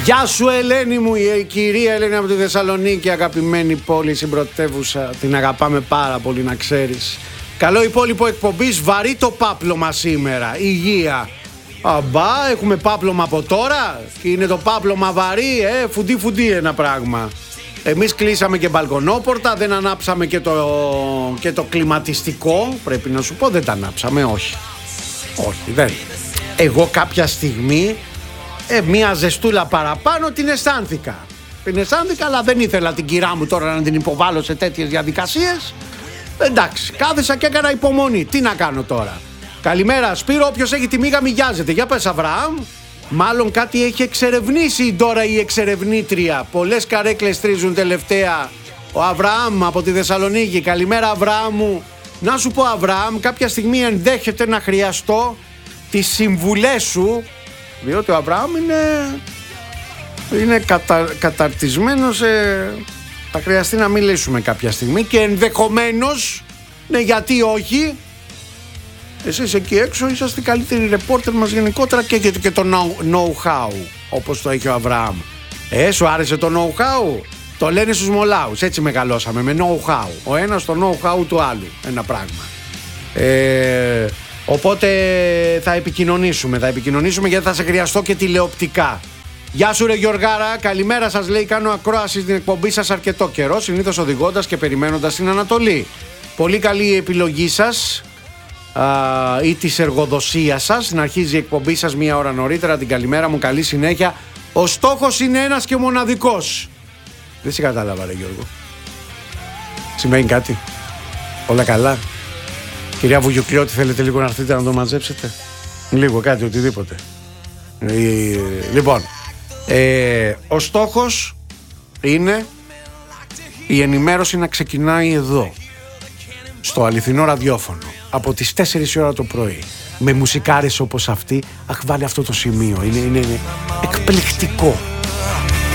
Γεια σου Ελένη μου, η κυρία Ελένη από τη Θεσσαλονίκη, αγαπημένη πόλη, συμπρωτεύουσα. Την αγαπάμε πάρα πολύ, να ξέρεις. Καλό υπόλοιπο εκπομπής, βαρύ το πάπλωμα σήμερα, υγεία. Αμπά, έχουμε πάπλωμα από τώρα και είναι το πάπλωμα βαρύ, φουντί ένα πράγμα. Εμείς κλείσαμε και μπαλκονόπορτα, δεν ανάψαμε και το κλιματιστικό, πρέπει να σου πω, δεν τα ανάψαμε, όχι, δεν. Εγώ κάποια στιγμή μία ζεστούλα παραπάνω την αισθάνθηκα, αλλά δεν ήθελα την κυρά μου τώρα να την υποβάλω σε τέτοιες διαδικασίες. Εντάξει, κάθεσα και έκανα υπομονή, τι να κάνω τώρα. Καλημέρα Σπύρο, όποιος έχει τη μίγα μιγιάζεται. Για πες Αβραάμ. Μάλλον κάτι έχει εξερευνήσει τώρα η εξερευνήτρια. Πολλές καρέκλες τρίζουν τελευταία. Ο Αβραάμ από τη Θεσσαλονίκη. Καλημέρα Αβραάμ μου. Να σου πω Αβραάμ, κάποια στιγμή ενδέχεται να χρειαστώ τις συμβουλές σου, διότι ο Αβραάμ είναι καταρτισμένος. Θα χρειαστεί να μιλήσουμε κάποια στιγμή και ενδεχομένως, ναι γιατί όχι, εσείς εκεί έξω είσαστε οι καλύτεροι ρεπόρτερ μας γενικότερα και έχετε και το know-how, όπως το έχει ο Αβραάμ. Σου άρεσε το know-how? Το λένε στους μολάους, έτσι μεγαλώσαμε, με know-how. Ο ένας το know-how του άλλου, ένα πράγμα. Οπότε θα επικοινωνήσουμε γιατί θα σε χρειαστώ και τηλεοπτικά. Γεια σου ρε Γιωργάρα, καλημέρα σας λέει, κάνω ακρόαση στην εκπομπή σας αρκετό καιρό, συνήθως οδηγώντας και περιμένοντας την Ανατολή. Πολύ καλή η επιλογή σας ή της εργοδοσίας σας να αρχίζει η εκπομπή σας μία ώρα νωρίτερα. Την καλημέρα μου, καλή συνέχεια. Ο στόχος είναι ένας και μοναδικός. Δεν σε κατάλαβα ρε Γιώργο. Σημαίνει κάτι? Όλα καλά? Κυρία Βουγιουκλιώτη, θέλετε λίγο να έρθετε να το μαζέψετε? Λίγο κάτι, οτιδήποτε. Λοιπόν, ο στόχος είναι η ενημέρωση να ξεκινάει εδώ, στο αληθινό ραδιόφωνο, από τις 4 η ώρα το πρωί, με μουσικάρες όπως αυτή. Αχ, βάλε αυτό το σημείο, είναι εκπληκτικό.